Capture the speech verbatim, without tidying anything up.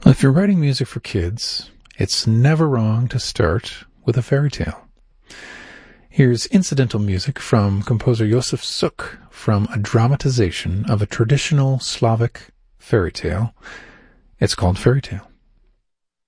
If you're writing music for kids, it's never wrong to start with a fairy tale. Here's incidental music from composer Josef Suk from a dramatization of a traditional Slavic fairy tale. It's called Fairy Tale.